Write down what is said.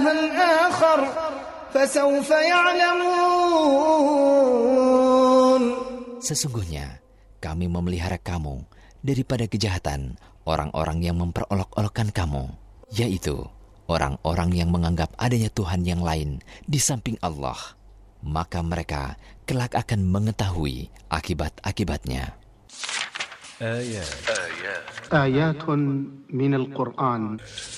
آخر فسوف يعلمون. Sesungguhnya kami memelihara kamu daripada kejahatan orang-orang yang memperolok-olokkan kamu, yaitu orang-orang yang menganggap adanya Tuhan yang lain di samping Allah. Maka mereka kelak akan mengetahui akibat-akibatnya. آيات من القرآن